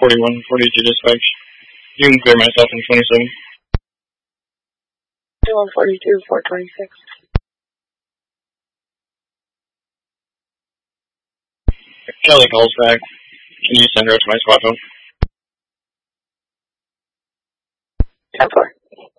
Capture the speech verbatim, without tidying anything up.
forty-one forty-two dispatch. You can clear myself in twenty-seven. one forty-two, four twenty-six. Kelly calls back. Can you send her to my squad phone? ten four.